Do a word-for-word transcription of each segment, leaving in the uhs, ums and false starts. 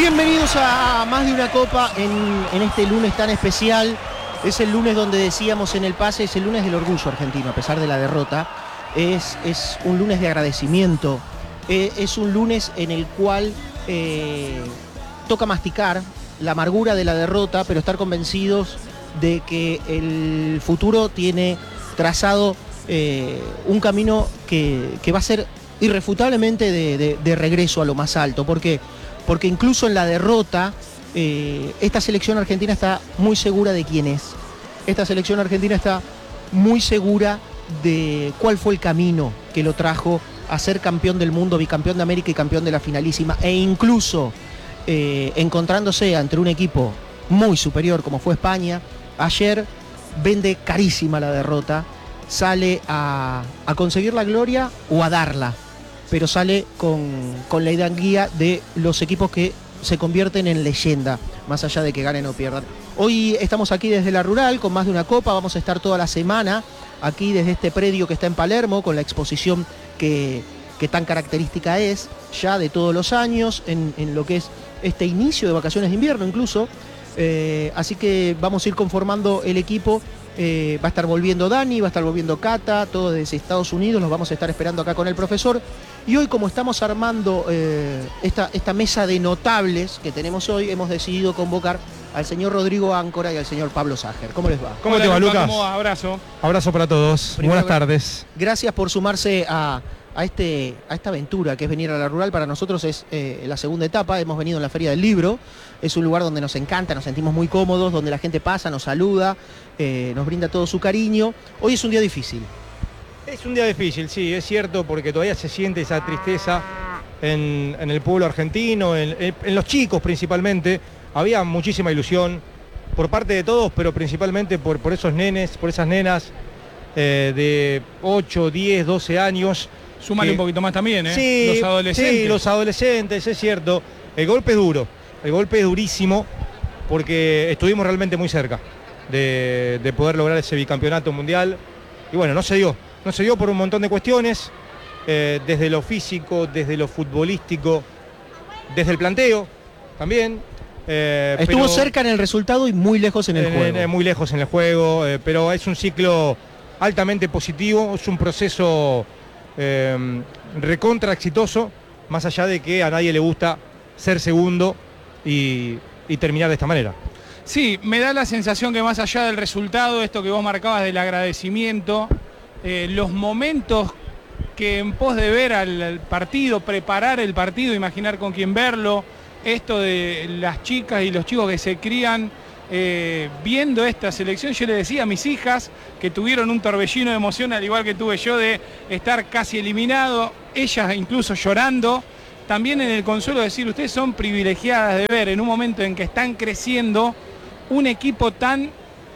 Bienvenidos a Más de una Copa en, en este lunes tan especial. Es el lunes donde decíamos en el pase, es el lunes del orgullo argentino, a pesar de la derrota. Es, es un lunes de agradecimiento. Eh, es un lunes en el cual eh, toca masticar la amargura de la derrota, pero estar convencidos de que el futuro tiene trazado eh, un camino que, que va a ser irrefutablemente de, de, de regreso a lo más alto. ¿Por qué? Porque incluso en la derrota, eh, esta selección argentina está muy segura de quién es. Esta selección argentina está muy segura de cuál fue el camino que lo trajo a ser campeón del mundo, bicampeón de América y campeón de la finalísima. E incluso eh, encontrándose ante un equipo muy superior como fue España, ayer vende carísima la derrota, sale a, a conseguir la gloria o a darla, pero sale con, con la idea guía de los equipos que se convierten en leyenda, más allá de que ganen o pierdan. Hoy estamos aquí desde la Rural con Más de una Copa, vamos a estar toda la semana aquí desde este predio que está en Palermo, con la exposición que, que tan característica es ya de todos los años, en, en lo que es este inicio de vacaciones de invierno incluso. Eh, así que vamos a ir conformando el equipo. Eh, va a estar volviendo Dani, va a estar volviendo Cata, todos desde Estados Unidos, los vamos a estar esperando acá con el profesor. Y hoy, como estamos armando eh, esta, esta mesa de notables que tenemos hoy, hemos decidido convocar al señor Rodrigo Áncora y al señor Pablo Ságer. ¿Cómo les va? ¿Cómo Hola, te va, Lucas? ¿Cómo va? Abrazo. Abrazo para todos. Primero, buenas tardes. Gracias por sumarse a, a, este, a esta aventura que es venir a la Rural. Para nosotros es eh, la segunda etapa. Hemos venido en la Feria del Libro. Es un lugar donde nos encanta, nos sentimos muy cómodos, donde la gente pasa, nos saluda, eh, nos brinda todo su cariño. Hoy es un día difícil. Es un día difícil, sí, es cierto, porque todavía se siente esa tristeza en, en el pueblo argentino, en, en los chicos principalmente. Había muchísima ilusión por parte de todos, pero principalmente por, por esos nenes, por esas nenas eh, de ocho, diez, doce años. Súmale un poquito más también, ¿eh? Sí, los adolescentes. Sí, los adolescentes, es cierto. El golpe es duro, el golpe es durísimo, porque estuvimos realmente muy cerca de, de poder lograr ese bicampeonato mundial. Y bueno, no se dio, no se dio por un montón de cuestiones, eh, desde lo físico, desde lo futbolístico, desde el planteo también. Eh, Estuvo pero, cerca en el resultado y muy lejos en el en, juego. En, muy lejos en el juego, eh, pero es un ciclo altamente positivo, es un proceso eh, recontra exitoso, más allá de que a nadie le gusta ser segundo y, y terminar de esta manera. Sí, me da la sensación que más allá del resultado, esto que vos marcabas del agradecimiento, eh, los momentos que en pos de ver al, al partido, preparar el partido, imaginar con quién verlo, esto de las chicas y los chicos que se crían eh, viendo esta selección. Yo le decía a mis hijas que tuvieron un torbellino de emoción, al igual que tuve yo, de estar casi eliminado, ellas incluso llorando. También en el consuelo de decir, ustedes son privilegiadas de ver en un momento en que están creciendo un equipo tan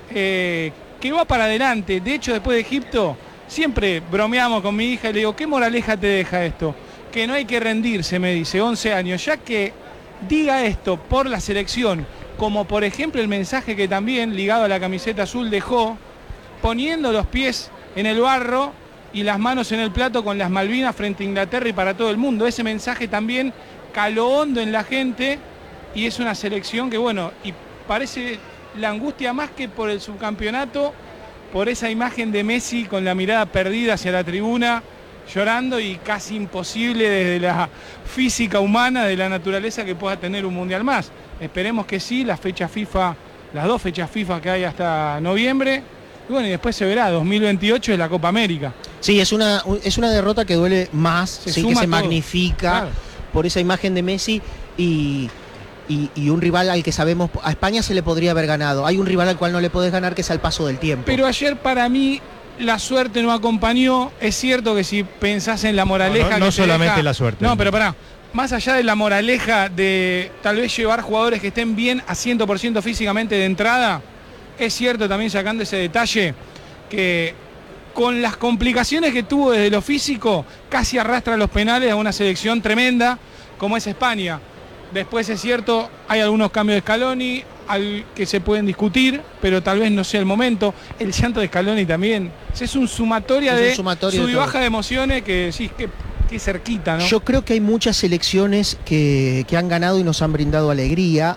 eh, que va para adelante. De hecho, después de Egipto, siempre bromeamos con mi hija y le digo, ¿qué moraleja te deja esto? Que no hay que rendirse, me dice, once años, ya que diga esto por la selección, como por ejemplo el mensaje que también, ligado a la camiseta azul, dejó, poniendo los pies en el barro y las manos en el plato con las Malvinas frente a Inglaterra y para todo el mundo. Ese mensaje también caló hondo en la gente y es una selección que, bueno, y parece la angustia más que por el subcampeonato, por esa imagen de Messi con la mirada perdida hacia la tribuna, llorando, y casi imposible desde la física humana, de la naturaleza, que pueda tener un mundial más. Esperemos que sí, las fechas FIFA, las dos fechas FIFA que hay hasta noviembre, y bueno, y después se verá, dos mil veintiocho es la Copa América. Sí, es una, es una derrota que duele más, se sí, que se todo. magnifica, claro, por esa imagen de Messi y, y, y un rival al que sabemos, a España se le podría haber ganado. Hay un rival al cual no le podés ganar, que es al paso del tiempo. Pero ayer para mí la suerte no acompañó. Es cierto que si pensás en la moraleja... No, no, no que solamente deja, la suerte. No, pero pará. Más allá de la moraleja de tal vez llevar jugadores que estén bien a cien por ciento físicamente de entrada, es cierto también, sacando ese detalle, que con las complicaciones que tuvo desde lo físico, casi arrastra los penales a una selección tremenda como es España. Después es cierto, hay algunos cambios de Scaloni al que se pueden discutir, pero tal vez no sea el momento. El llanto de Scaloni también es un sumatoria es de un sumatorio sub y de baja de emociones, que decís, ¿qué, qué cerquita, ¿no? Yo creo que hay muchas selecciones que, que han ganado y nos han brindado alegría,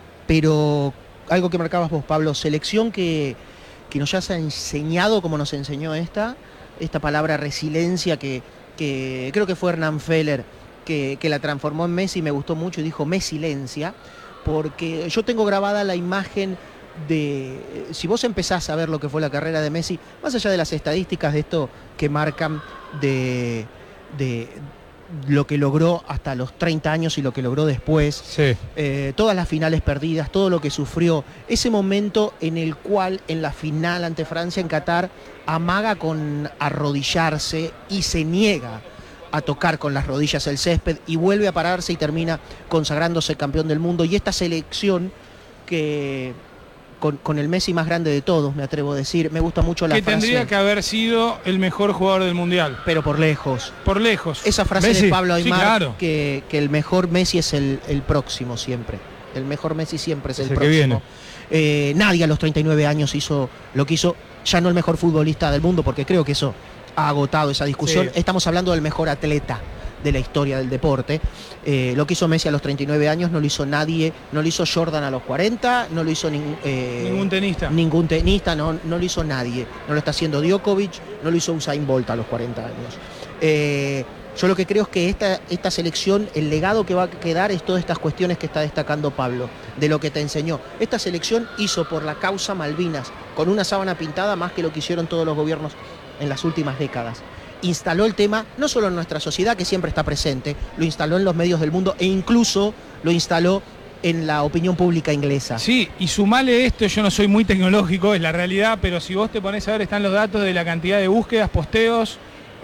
pero algo que marcabas vos, Pablo, selección que, que nos haya enseñado como nos enseñó esta, esta palabra resiliencia que, que creo que fue Hernán Feller que, que la transformó en Messi, me gustó mucho y dijo Mesilencia, porque yo tengo grabada la imagen de, si vos empezás a ver lo que fue la carrera de Messi, más allá de las estadísticas de esto que marcan de, de lo que logró hasta los treinta años y lo que logró después, sí. eh, todas las finales perdidas, todo lo que sufrió, ese momento en el cual en la final ante Francia en Qatar amaga con arrodillarse y se niega a tocar con las rodillas el césped y vuelve a pararse y termina consagrándose campeón del mundo. Y esta selección que con, con el Messi más grande de todos, me atrevo a decir, me gusta mucho la que frase. Que tendría que haber sido el mejor jugador del Mundial. Pero por lejos. Por lejos. Esa frase Messi. de Pablo Aimar, Sí, claro. que, que el mejor Messi es el, el próximo siempre. El mejor Messi siempre es, Es el, el que próximo. viene. Eh, nadie a los treinta y nueve años hizo lo que hizo, ya no el mejor futbolista del mundo, porque creo que eso ha agotado esa discusión. Sí. Estamos hablando del mejor atleta de la historia del deporte. Eh, lo que hizo Messi a los treinta y nueve años no lo hizo nadie, no lo hizo Jordan a los cuarenta, no lo hizo nin, eh, ningún tenista. Ningún tenista, no, no lo hizo nadie. No lo está haciendo Djokovic, no lo hizo Usain Bolt a los cuarenta años. Eh, yo lo que creo es que esta, esta selección, el legado que va a quedar es todas estas cuestiones que está destacando Pablo, de lo que te enseñó. Esta selección hizo por la causa Malvinas, con una sábana pintada, más que lo que hicieron todos los gobiernos en las últimas décadas. Instaló el tema, no solo en nuestra sociedad, que siempre está presente, lo instaló en los medios del mundo e incluso lo instaló en la opinión pública inglesa. Sí, y sumale esto, yo no soy muy tecnológico, es la realidad, pero si vos te pones a ver, están los datos de la cantidad de búsquedas, posteos,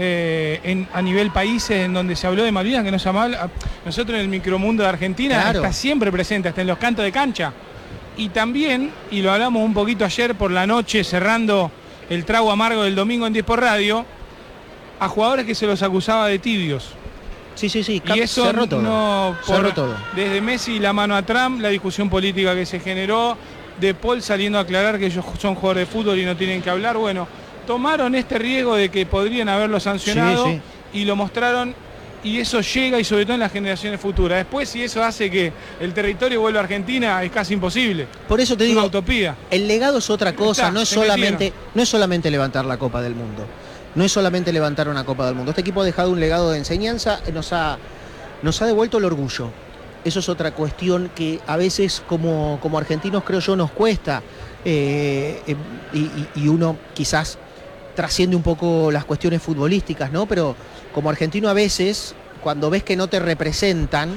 eh, en, a nivel países en donde se habló de Malvinas, que no se llama, nosotros en el micromundo de Argentina, claro, está siempre presente, hasta en los cantos de cancha. Y también, y lo hablamos un poquito ayer por la noche, cerrando el trago amargo del domingo en diez por Radio, a jugadores que se los acusaba de tibios. Sí, sí, sí. Y eso cerró todo. no... Por, cerró todo. Desde Messi la mano a Trump, la discusión política que se generó, De Paul saliendo a aclarar que ellos son jugadores de fútbol y no tienen que hablar. Bueno, tomaron este riesgo de que podrían haberlo sancionado, sí, sí, y lo mostraron, y eso llega, y sobre todo en las generaciones futuras. Después, si eso hace que el territorio vuelva a Argentina, es casi imposible. Por eso te es digo, una utopía. El legado es otra cosa, Está, no, es solamente, no es solamente levantar la Copa del Mundo. No es solamente levantar una Copa del Mundo. Este equipo ha dejado un legado de enseñanza, nos ha, nos ha devuelto el orgullo. Eso es otra cuestión que a veces como, como argentinos, creo yo, nos cuesta. Eh, eh, y, y uno quizás trasciende un poco las cuestiones futbolísticas, ¿no? Pero como argentino a veces, cuando ves que no te representan,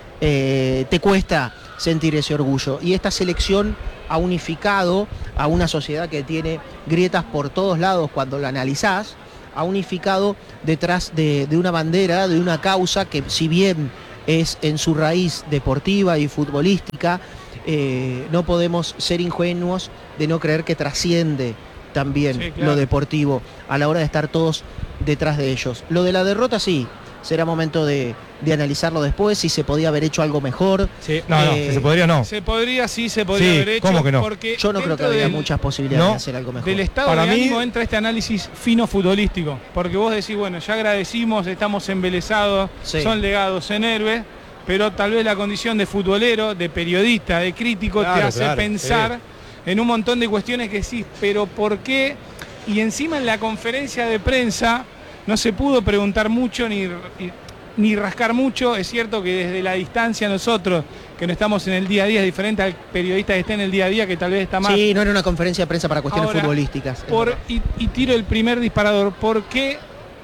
eh, te cuesta sentir ese orgullo. Y esta selección ha unificado a una sociedad que tiene grietas por todos lados cuando la analizás, ha unificado detrás de, de una bandera, de una causa que, si bien es en su raíz deportiva y futbolística, eh, no podemos ser ingenuos de no creer que trasciende también, sí, claro, lo deportivo a la hora de estar todos detrás de ellos. Lo de la derrota, sí, será momento de, de analizarlo después, si se podía haber hecho algo mejor. Sí, no, eh, no, se podría no. Se podría, sí, se podría sí, haber hecho. ¿cómo que no? Porque yo no creo que había del, muchas posibilidades no, de hacer algo mejor. Del estado Para de mí, ánimo entra este análisis fino futbolístico, porque vos decís, bueno, ya agradecimos, estamos embelesados, sí, son legados en héroes, pero tal vez la condición de futbolero, de periodista, de crítico, claro, te hace claro, pensar sí, en un montón de cuestiones que sí, pero ¿por qué? Y encima en la conferencia de prensa no se pudo preguntar mucho ni, ni rascar mucho. Es cierto que desde la distancia nosotros, que no estamos en el día a día, es diferente al periodista que está en el día a día, que tal vez está más... Sí, no era una conferencia de prensa para cuestiones Ahora, futbolísticas. Por, y, y tiro el primer disparador. ¿Por qué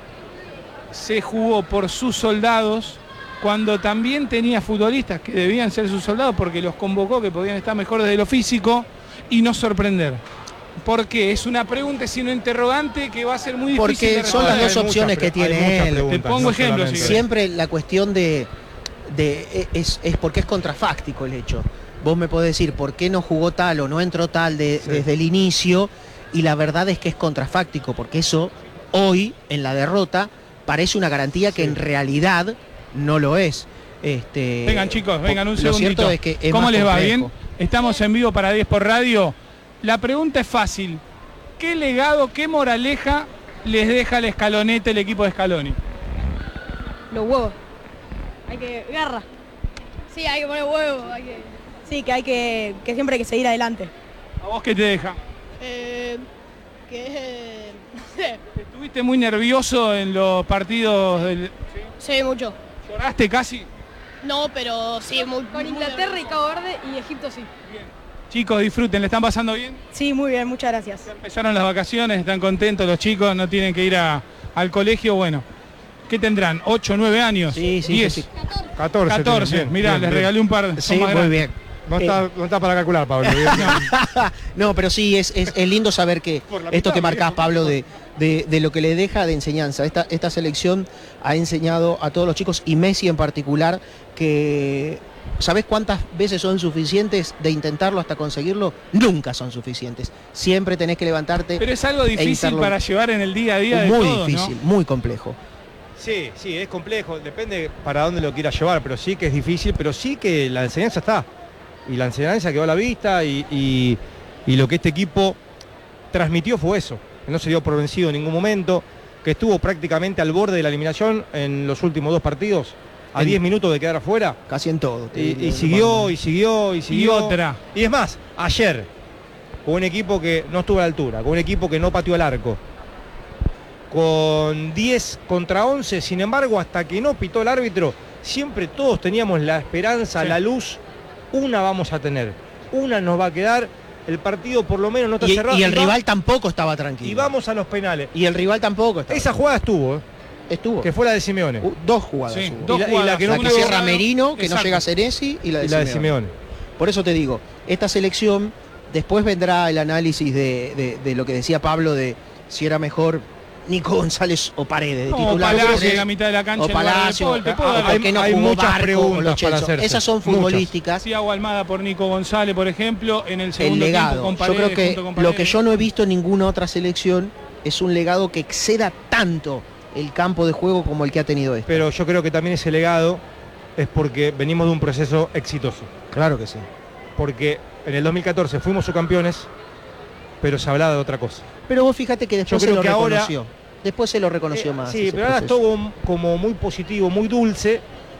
se jugó por sus soldados cuando también tenía futbolistas que debían ser sus soldados, porque los convocó, que podían estar mejor desde lo físico, y no sorprender? ¿Por qué? Es una pregunta, sino interrogante, que va a ser muy difícil porque de responder. son las dos opciones que tiene él. Te pongo no ejemplos. Si siempre la cuestión de, de es, es porque es contrafáctico el hecho. Vos me podés decir por qué no jugó tal o no entró tal de, sí, desde el inicio, y la verdad es que es contrafáctico, porque eso hoy en la derrota parece una garantía que sí, en realidad no lo es. Este, vengan chicos, vengan un lo segundito. Cierto es que es ¿Cómo les va? complejo. ¿Bien? Estamos en vivo para diez por Radio. La pregunta es fácil. ¿Qué legado, qué moraleja les deja el Scaloneta, el equipo de Scaloni? los huevos. Hay que... garra. Sí, hay que poner huevos. Hay que... Sí, que hay que... que siempre hay que seguir adelante. ¿A vos qué te deja? Eh, que... Eh, no sé. ¿Estuviste muy nervioso en los partidos del... Sí, mucho. ¿Lloraste casi? No, pero sí, muy... Con Inglaterra y Cabo Verde y Egipto sí. Bien. Chicos, disfruten, ¿le están pasando bien? Sí, muy bien, muchas gracias. Ya empezaron las vacaciones, están contentos los chicos, no tienen que ir a, al colegio, bueno. ¿Qué tendrán? ¿ocho, nueve años? Sí, sí, diez. sí, sí. catorce. catorce, Bien, mirá, bien, les bien. regalé un par. Son Sí, más muy grandes. bien. No está, no está para calcular, Pablo. Bien. No, pero sí, es, es, es lindo saber que Por la esto mitad, que marcás, bien. Pablo, de, de, de lo que le deja de enseñanza. Esta, esta selección ha enseñado a todos los chicos, y Messi en particular, que ¿sabés cuántas veces son suficientes de intentarlo hasta conseguirlo? Nunca son suficientes. Siempre tenés que levantarte. Pero es algo difícil interlo- para llevar en el día a día de muy todos, difícil, ¿no? muy complejo. Sí, sí, es complejo, depende para dónde lo quiera llevar, pero sí que es difícil, pero sí que la enseñanza está. Y la enseñanza quedó a la vista y, y, y lo que este equipo transmitió fue eso, que no se dio por vencido en ningún momento, que estuvo prácticamente al borde de la eliminación en los últimos dos partidos, a En- diez minutos de quedar afuera, Casi en todo. te y, diría, y siguió, y siguió, y Y siguió. otra. Y es más, ayer, con un equipo que no estuvo a la altura, con un equipo que no pateó el arco, con diez contra once, sin embargo, hasta que no pitó el árbitro, siempre todos teníamos la esperanza, Sí. la luz, una vamos a tener, una nos va a quedar, el partido por lo menos no está Y, cerrado. y el va- rival tampoco estaba tranquilo. y vamos a los penales. Y el rival tampoco estaba. Esa jugada estuvo, ¿eh? estuvo. que fue la de Simeone. Uh, dos jugadas. Sí, hubo. dos Y la- y la jugadas, que no La que pudo- cierra Merino, que no Exacto. llega a Senesi, y la de y la de Simeone. Simeone. Por eso te digo, esta selección, después vendrá el análisis de, de- de lo que decía Pablo, de si era mejor Nico González o Paredes, de No, titular. Palacio Porque- en la mitad de la cancha o en lugar de Palacio, Paul, te puedo ah, dar- ¿por qué no hay jugó muchas Barco o preguntas Lo para Celso? hacerse. Esas son Muchas. futbolísticas. Sí, Agua Almada por Nico González, por ejemplo, en el El segundo tiempo legado. con Yo Paredes, creo que junto con lo que Paredes. yo no he visto en ninguna otra selección es un legado que exceda tanto el campo de juego como el que ha tenido este. Pero yo creo que también ese legado es porque venimos de un proceso exitoso. Claro que sí. Porque en el dos mil catorce fuimos subcampeones, pero se hablaba de otra cosa. Pero vos fíjate que después Yo se creo lo que ahora- reconoció. Después se lo reconoció Eh, más. Sí, ese pero ahora es proceso. todo como muy positivo, muy dulce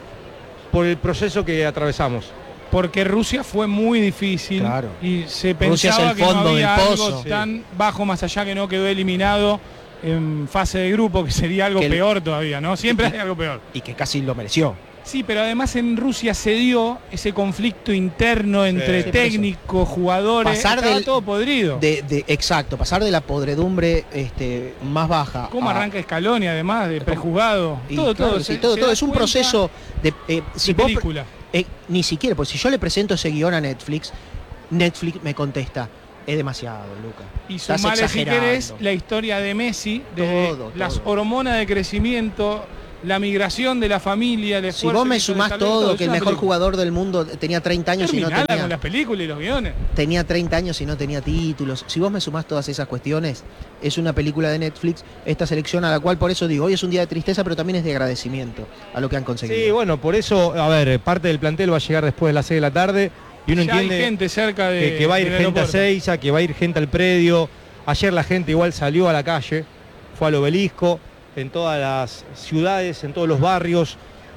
por el proceso que atravesamos. Porque Rusia fue muy difícil Claro. y se Rusia es pensaba el que no fondo había del algo pozo. tan bajo, más allá que no quedó eliminado en fase de grupo, que sería algo Que el- peor todavía, ¿no? Siempre hay algo peor. Y que casi lo mereció. Sí, pero además en Rusia se dio ese conflicto interno entre Sí, por eso. técnicos, jugadores, Pasar estaba del- todo podrido. De, de- exacto, pasar de la podredumbre este, más baja. ¿Cómo a- arranca Scaloni además de prejuzgado? y todo, claro, todo, sí, se- todo, se todo. da Es un cuenta proceso de. eh, si de vos- película. eh, ni siquiera, porque si yo le presento ese guión a Netflix, Netflix me contesta. Es demasiado, Luca. Y Estás sumarle, si exagerando. querés, la historia de Messi, desde Todo, las todo. hormonas de crecimiento, la migración de la familia, el Si esfuerzo vos me que hizo en sumás el talento, todo, es que el una mejor película. jugador del mundo tenía treinta años y no Terminala tenía. con las películas y los guiones. tenía treinta años y no tenía títulos. Si vos me sumás todas esas cuestiones, es una película de Netflix, esta selección a la cual por eso digo, hoy es un día de tristeza, pero también es de agradecimiento a lo que han conseguido. Sí, bueno, por eso, a ver, parte del plantel va a llegar después de las seis de la tarde y uno Ya hay entiende gente cerca de que, que va a ir del gente a aeropuerto. Seiza, que va a ir gente al predio. Ayer la gente igual salió a la calle, fue al obelisco, en todas las ciudades, en todos los barrios.